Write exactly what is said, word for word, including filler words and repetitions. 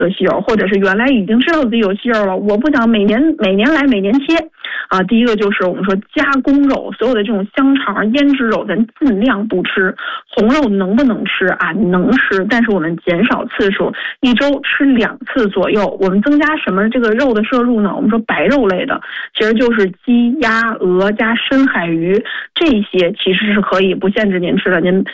有息肉，或者是原来已经知道自己有息肉了，我不想每年每年来每年切啊。第一个就是我们说加工肉，所有的这种香肠、腌制肉，咱尽量不吃。红肉能不能吃啊？能吃，但是我们减少次数，一周吃两次左右。我们增加什么这个肉的摄入呢？我们说白肉类的，其实就是鸡、鸭、鹅加深海鱼，这些其实是可以不限制您吃的，您